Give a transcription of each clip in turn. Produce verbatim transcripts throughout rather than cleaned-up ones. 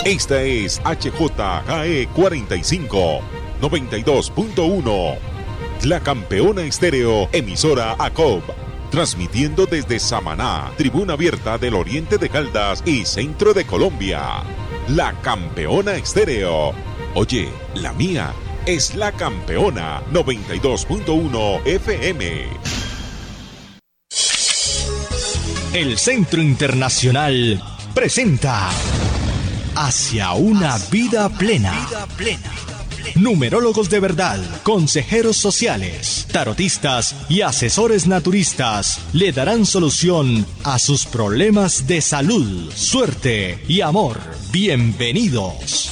Esta es H J G E cuarenta y cinco, noventa y dos punto uno. La Campeona Estéreo, emisora A C O B. Transmitiendo desde Samaná, tribuna abierta del oriente de Caldas y centro de Colombia. La Campeona Estéreo. Oye, la mía es La Campeona noventa y dos punto uno F M. El Centro Internacional presenta Hacia una vida plena. Numerólogos de verdad, consejeros sociales, tarotistas y asesores naturistas le darán solución a sus problemas de salud, suerte y amor. Bienvenidos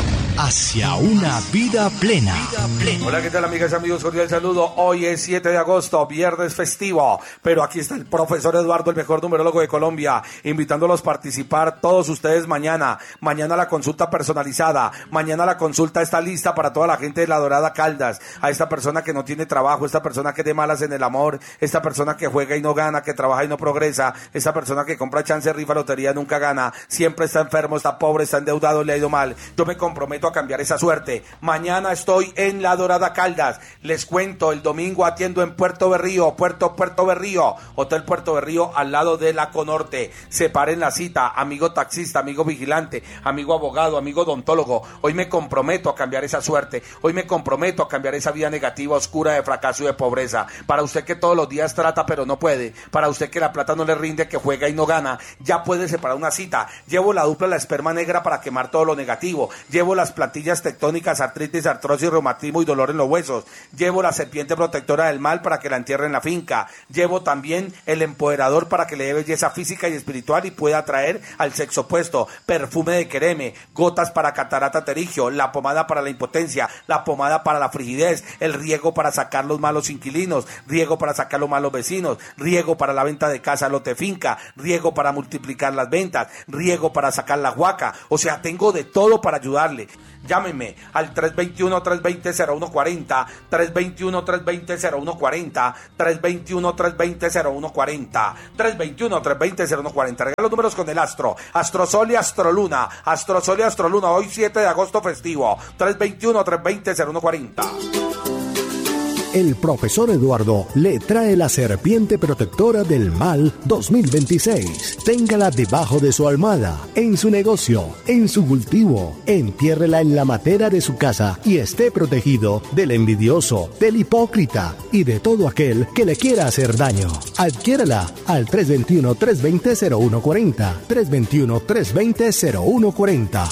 hacia una vida plena. Hola, ¿qué tal, amigas y amigos? Cordial saludo. Hoy es siete de agosto, viernes festivo, pero aquí está el profesor Eduardo, el mejor numerólogo de Colombia, invitándolos a participar todos ustedes mañana. Mañana la consulta personalizada, mañana la consulta está lista para toda la gente de La Dorada Caldas, a esta persona que no tiene trabajo, esta persona que es de malas en el amor, esta persona que juega y no gana, que trabaja y no progresa, esta persona que compra chance, rifa, lotería, nunca gana, siempre está enfermo, está pobre, está endeudado, le ha ido mal. Yo me comprometo a cambiar esa suerte. Mañana estoy en La Dorada Caldas. Les cuento, el domingo atiendo en Puerto Berrío, Puerto Puerto Berrío, Hotel Puerto Berrío, al lado de la Conorte. Separen la cita, amigo taxista, amigo vigilante, amigo abogado, amigo odontólogo. Hoy me comprometo a cambiar esa suerte. Hoy me comprometo a cambiar esa vida negativa, oscura, de fracaso y de pobreza. Para usted que todos los días trata pero no puede, para usted que la plata no le rinde, que juega y no gana, ya puede separar una cita. Llevo la dupla, la esperma negra, para quemar todo lo negativo. Llevo las plantillas tectónicas, artritis, artrosis, reumatismo y dolor en los huesos. Llevo la serpiente protectora del mal para que la entierre en la finca. Llevo también el empoderador para que le dé belleza física y espiritual y pueda atraer al sexo opuesto. Perfume de quereme, gotas para catarata terigio, la pomada para la impotencia, la pomada para la frigidez, el riego para sacar los malos inquilinos, riego para sacar los malos vecinos, riego para la venta de casa, lote, finca, riego para multiplicar las ventas, riego para sacar la huaca. O sea, tengo de todo para ayudarle. Llámenme al tres dos uno, tres dos cero, cero uno cuatro cero, tres dos uno, tres dos cero, cero uno cuatro cero, tres dos uno, tres dos cero, cero uno cuatro cero, tres dos uno, tres dos cero, cero uno cuatro cero. Regalo los números con el astro, Astrosol y Astroluna, Astrosol y Astroluna, hoy siete de agosto festivo, tres dos uno, tres dos cero, cero uno cuatro cero. El profesor Eduardo le trae la serpiente protectora del mal dos mil veintiséis. Téngala debajo de su almohada, en su negocio, en su cultivo. Entiérrela en la matera de su casa y esté protegido del envidioso, del hipócrita y de todo aquel que le quiera hacer daño. Adquiérala al tres dos uno, tres dos cero, cero uno cuatro cero, tres dos uno, tres dos cero, cero uno cuatro cero.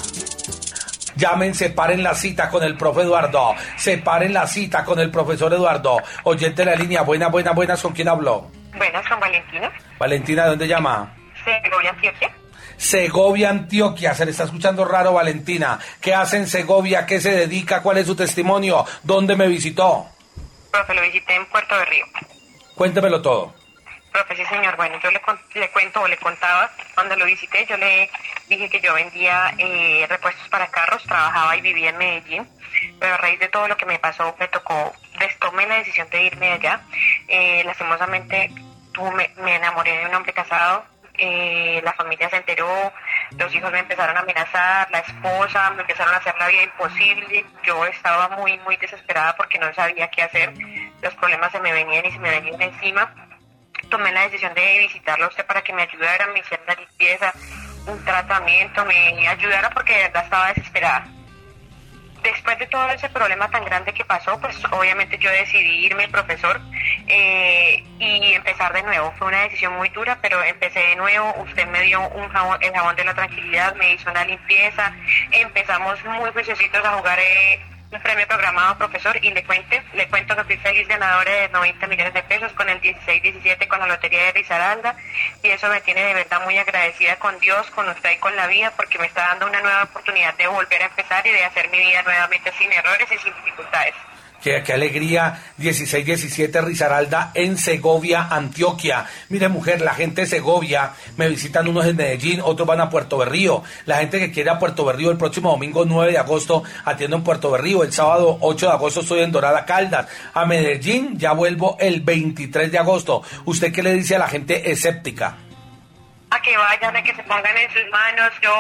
Llamen, separen la cita con el profe Eduardo. Separen la cita con el profesor Eduardo. Oyente de la línea, buenas, buenas, buenas, ¿con quién hablo? Buenas, con Valentina. Valentina, ¿de dónde llama? Segovia, Antioquia. Segovia, Antioquia. Se le está escuchando raro, Valentina. ¿Qué hace en Segovia? ¿Qué se dedica? ¿Cuál es su testimonio? ¿Dónde me visitó? Profe, lo visité en Puerto Berrío. Cuéntemelo todo. Profe, sí, señor. Bueno, yo le, le cuento o le contaba, cuando lo visité, yo le dije que yo vendía eh, repuestos para carros, trabajaba y vivía en Medellín, pero a raíz de todo lo que me pasó, me tocó, des, tomé la decisión de irme de allá. Eh, lastimosamente, me, me enamoré de un hombre casado, eh, la familia se enteró, los hijos me empezaron a amenazar, la esposa, me empezaron a hacer la vida imposible. Yo estaba muy, muy desesperada porque no sabía qué hacer, los problemas se me venían y se me venían encima. Tomé la decisión de visitarlo a usted para que me ayudara, me hiciera una limpieza, un tratamiento, me ayudara porque de verdad estaba desesperada. Después de todo ese problema tan grande que pasó, pues obviamente yo decidí irme, profesor, eh, y empezar de nuevo. Fue una decisión muy dura, pero empecé de nuevo. Usted me dio un jabón, el jabón de la tranquilidad, me hizo una limpieza, empezamos muy juiciositos a jugar eh, un premio programado, profesor, y le cuente, le cuento que fui feliz ganadora de noventa millones de pesos con el dieciséis diecisiete con la lotería de Risaralda, y eso me tiene de verdad muy agradecida con Dios, con usted y con la vida, porque me está dando una nueva oportunidad de volver a empezar y de hacer mi vida nuevamente sin errores y sin dificultades. Qué, qué alegría, dieciséis diecisiete Risaralda en Segovia, Antioquia. Mire, mujer, la gente de Segovia, me visitan unos en Medellín, otros van a Puerto Berrío. La gente que quiere a Puerto Berrío, el próximo domingo nueve de agosto atiendo en Puerto Berrío. El sábado ocho de agosto estoy en Dorada Caldas. A Medellín ya vuelvo el veintitrés de agosto. ¿Usted qué le dice a la gente escéptica? A que vayan, a que se pongan en sus manos. Yo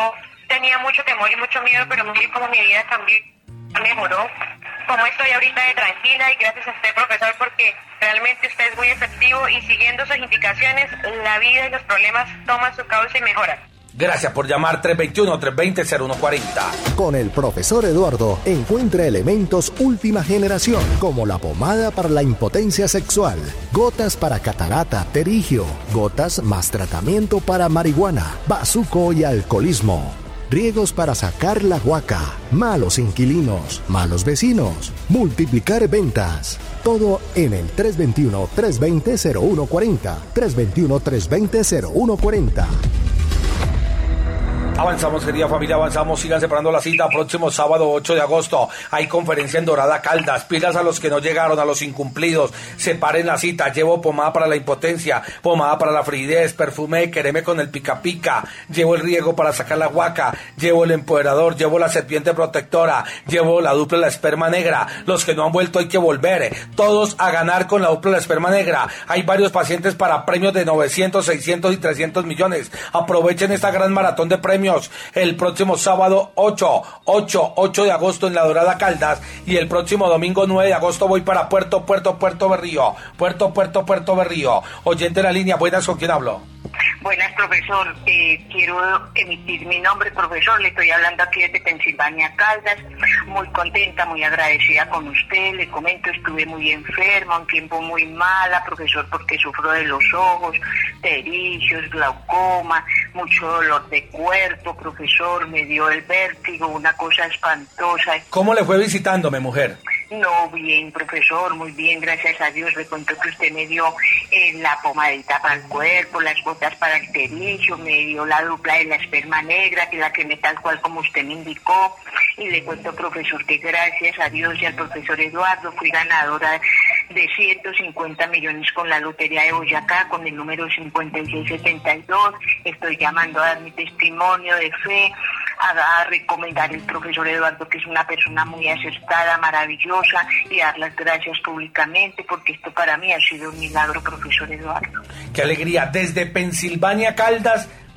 tenía mucho temor y mucho miedo, pero mire cómo mi vida también mejoró, como estoy ahorita de tranquila, y gracias a usted, profesor, porque realmente usted es muy efectivo y siguiendo sus indicaciones, la vida y los problemas toman su causa y mejoran. Gracias por llamar tres dos uno, tres dos cero, cero uno cuatro cero. Con el profesor Eduardo encuentra elementos última generación como la pomada para la impotencia sexual, gotas para catarata, terigio, gotas más tratamiento para marihuana, bazuco y alcoholismo, riegos para sacar la guaca, malos inquilinos, malos vecinos, multiplicar ventas. Todo en el tres dos uno, tres dos cero, cero uno cuatro cero, tres dos uno, tres dos cero, cero uno cuatro cero. Avanzamos, querida familia, avanzamos, sigan separando la cita. Próximo sábado ocho de agosto hay conferencia en Dorada Caldas. Pilas a los que no llegaron, a los incumplidos, separen la cita. Llevo pomada para la impotencia, pomada para la fluidez, perfume de quereme con el pica pica, llevo el riego para sacar la guaca, llevo el empoderador, llevo la serpiente protectora, llevo la dupla de la esperma negra. Los que no han vuelto hay que volver, todos a ganar con la dupla de la esperma negra. Hay varios pacientes para premios de novecientos, seiscientos y trescientos millones. Aprovechen esta gran maratón de premios el próximo sábado ocho de agosto en la Dorada Caldas, y el próximo domingo nueve de agosto voy para Puerto, Puerto, Puerto Berrío, Puerto, Puerto, Puerto Berrío. Oyente en la línea, buenas, ¿con quién hablo? Buenas, profesor. Eh, quiero emitir mi nombre, profesor. Le estoy hablando aquí desde Pensilvania, Caldas. Muy contenta, muy agradecida con usted. Le comento, estuve muy enferma, un tiempo muy mala, profesor, porque sufro de los ojos, pterigios, glaucoma, mucho dolor de cuerpo, profesor. Me dio el vértigo, una cosa espantosa. ¿Cómo le fue visitándome, mujer? No, bien, profesor, muy bien, gracias a Dios. Le cuento que usted me dio eh, la pomadita para el cuerpo, las gotas para el terigio, me dio la dupla de la esperma negra, que la quemé tal cual como usted me indicó. Y le cuento, profesor, que gracias a Dios y al profesor Eduardo fui ganadora de ciento cincuenta millones con la Lotería de Boyacá, con el número cincuenta y seis setenta y dos. Estoy llamando a dar mi testimonio de fe, a, a recomendar al profesor Eduardo, que es una persona muy acertada, maravillosa, y dar las gracias públicamente, porque esto para mí ha sido un milagro, profesor Eduardo. ¡Qué alegría! Desde Pensilvania, Caldas,